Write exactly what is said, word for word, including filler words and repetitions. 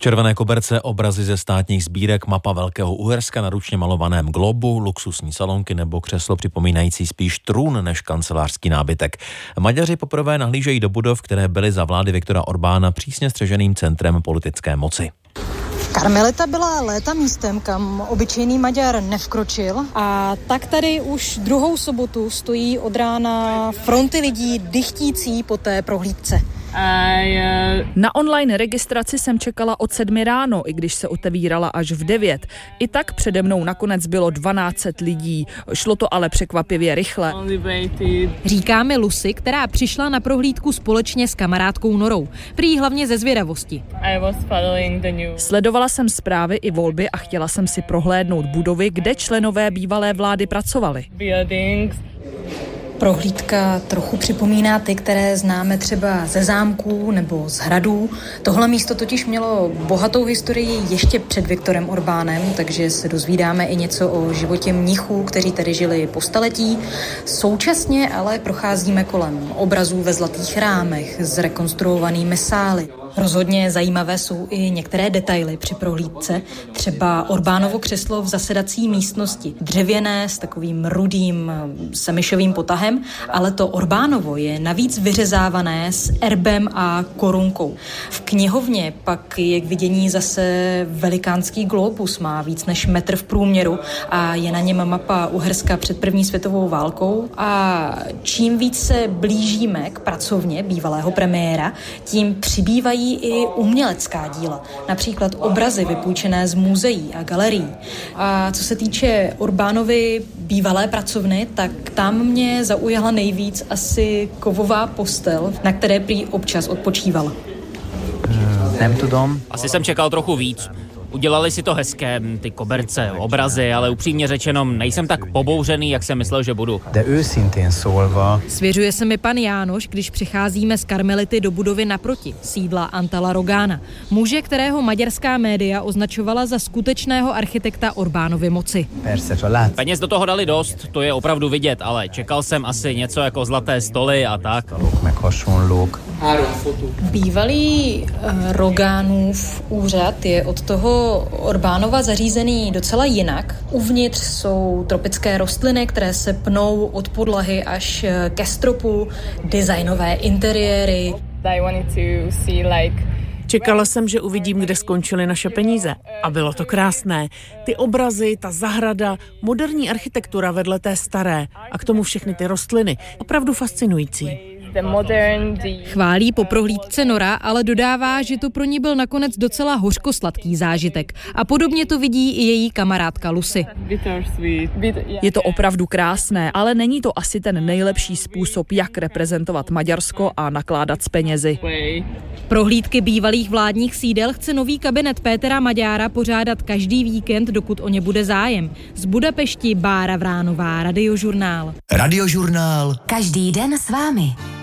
Červené koberce, obrazy ze státních sbírek, mapa Velkého Uherska na ručně malovaném globu, luxusní salonky nebo křeslo připomínající spíš trůn než kancelářský nábytek. Maďaři poprvé nahlížejí do budov, které byly za vlády Viktora Orbána přísně střeženým centrem politické moci. Karmelita byla léta místem, kam obyčejný Maďar nevkročil. A tak tady už druhou sobotu stojí od rána fronty lidí dychtící po té prohlídce. Na online registraci jsem čekala od sedmi ráno, i když se otevírala až v devět. I tak přede mnou nakonec bylo dvanáct set lidí. Šlo to ale překvapivě rychle. Říká mi Lucy, která přišla na prohlídku společně s kamarádkou Norou. Prý hlavně ze zvědavosti. Sledovala jsem zprávy i volby a chtěla jsem si prohlédnout budovy, kde členové bývalé vlády pracovali. Prohlídka trochu připomíná ty, které známe třeba ze zámků nebo z hradů. Tohle místo totiž mělo bohatou historii ještě před Viktorem Orbánem, takže se dozvídáme i něco o životě mnichů, kteří tady žili po staletí. Současně ale procházíme kolem obrazů ve zlatých rámech, zrekonstruovanými sály. Rozhodně zajímavé jsou i některé detaily při prohlídce, třeba Orbánovo křeslo v zasedací místnosti, dřevěné s takovým rudým semišovým potahem, ale to Orbánovo je navíc vyřezávané s erbem a korunkou. V knihovně pak je k vidění zase velikánský globus, má víc než metr v průměru a je na něm mapa Uherska před první světovou válkou a čím víc se blížíme k pracovně bývalého premiéra, tím přibývají i umělecká díla, například obrazy vypůjčené z muzeí a galerií. A co se týče Orbánovy bývalé pracovny, tak tam mě zaujala nejvíc asi kovová postel, na které prý občas odpočíval. Jdem tu dom. Asi jsem čekal trochu víc. Udělali si to hezké, ty koberce, obrazy, ale upřímně řečeno, nejsem tak pobouřený, jak jsem myslel, že budu. Svěřuje se mi pan Jánoš, když přicházíme z Karmelity do budovy naproti, sídla Antala Rogana, muže, kterého maďarská média označovala za skutečného architekta Orbánovy moci. Peněz do toho dali dost, to je opravdu vidět, ale čekal jsem asi něco jako zlaté stoly a tak. Bývalý uh, Rogánův úřad je od toho Orbánova zařízený docela jinak. Uvnitř jsou tropické rostliny, které se pnou od podlahy až ke stropu, designové interiéry. Čekala jsem, že uvidím, kde skončily naše peníze. A bylo to krásné. Ty obrazy, ta zahrada, moderní architektura vedle té staré a k tomu všechny ty rostliny. Opravdu fascinující. Chválí po prohlídce Nora, ale dodává, že to pro ní byl nakonec docela hořkosladký zážitek. A podobně to vidí i její kamarádka Lucy. Je to opravdu krásné, ale není to asi ten nejlepší způsob, jak reprezentovat Maďarsko a nakládat s penězi. Prohlídky bývalých vládních sídel chce nový kabinet Pétera Maďára pořádat každý víkend, dokud o ně bude zájem. Z Budapešti Bára Vránová, Radiožurnál. Radiožurnál. Každý den s vámi.